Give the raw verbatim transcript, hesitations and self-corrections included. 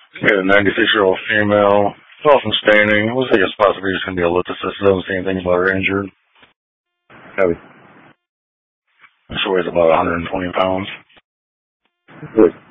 We had a ninety-six-year-old female, self-sustaining. Looks like it's possibly just going to be a lift assist. Doesn't see anything about her injured. Heavy. She weighs about one hundred twenty pounds. Good.